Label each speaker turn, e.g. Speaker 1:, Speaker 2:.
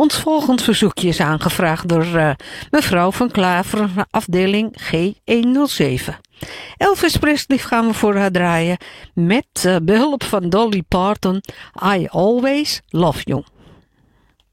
Speaker 1: Ons volgend verzoekje is aangevraagd door mevrouw van Klaver, afdeling G107. Elvis Presley gaan we voor haar draaien met behulp van Dolly Parton, I Always Love You.